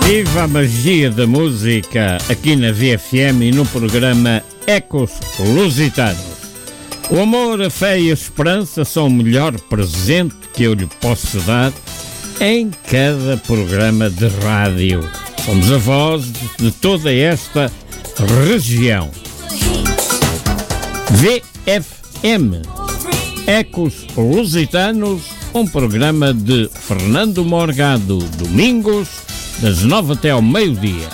Viva a magia da música aqui na VFM e no programa Ecos Lusitanos. O amor, a fé e a esperança são o melhor presente que eu lhe posso dar em cada programa de rádio. Somos a voz de toda esta região. VFM, Ecos Lusitanos, um programa de Fernando Morgado, domingos, das 9 até ao meio-dia.